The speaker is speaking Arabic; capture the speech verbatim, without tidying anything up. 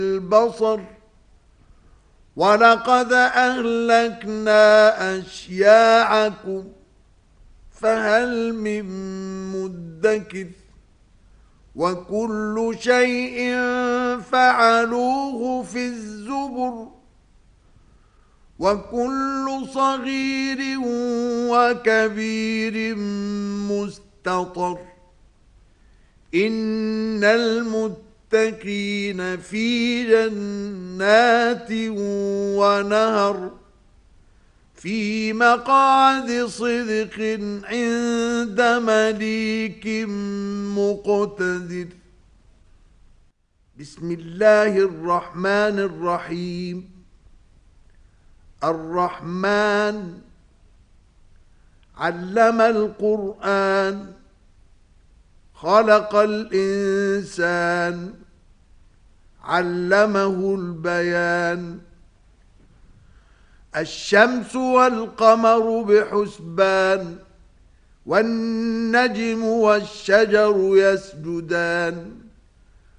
البصر ولقد أهلكنا أشياعكم فهل من مدكر وكل شيء فعلوه في الزبر وكل صغير وكبير مستطر إن المتقين في جنات ونهر في مقعد صدق عند مليك مقتدر. بسم الله الرحمن الرحيم. الرحمن علم القرآن خلق الإنسان علمه البيان. الشمس والقمر بحسبان والنجم والشجر يسجدان